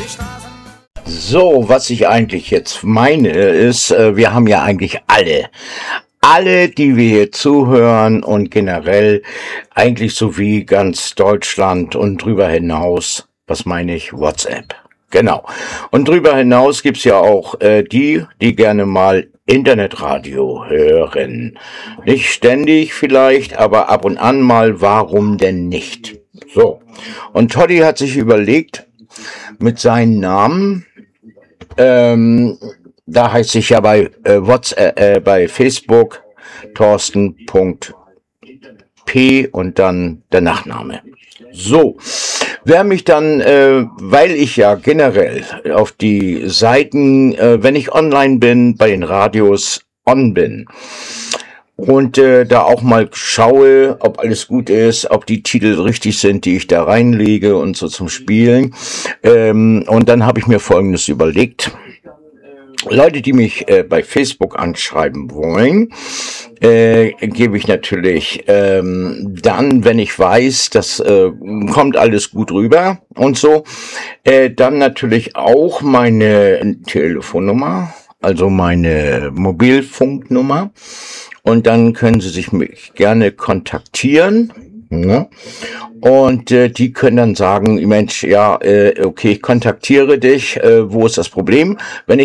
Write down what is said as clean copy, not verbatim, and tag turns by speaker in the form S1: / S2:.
S1: So, was ich eigentlich jetzt meine, ist, wir haben ja eigentlich alle, die wir hier zuhören und generell eigentlich so wie ganz Deutschland und drüber hinaus, was meine ich, WhatsApp. Genau. Und drüber hinaus gibt's ja auch die gerne mal Internetradio hören. Nicht ständig vielleicht, aber ab und an mal, warum denn nicht? So. Und Toddy hat sich überlegt, mit seinen Namen, da heißt ich ja bei WhatsApp, bei Facebook Thorsten.p und dann der Nachname. So, wer mich dann, weil ich ja generell auf die Seiten, wenn ich online bin, bei den Radios on bin und da auch mal schaue, ob alles gut ist, ob die Titel richtig sind, die ich da reinlege und so zum Spielen. Und dann habe ich mir Folgendes überlegt. Leute, die mich bei Facebook anschreiben wollen, gebe ich natürlich dann, wenn ich weiß, das kommt alles gut rüber und so, dann natürlich auch meine Telefonnummer, also meine Mobilfunknummer, und dann können Sie mich gerne kontaktieren. Ja. Und die können dann sagen, Mensch, ja, okay, ich kontaktiere dich, wo ist das Problem? Wenn ich